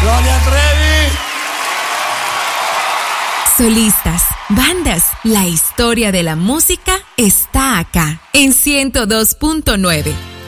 Gloria Trevi. Solistas, bandas, la historia de la música está acá en 102.9.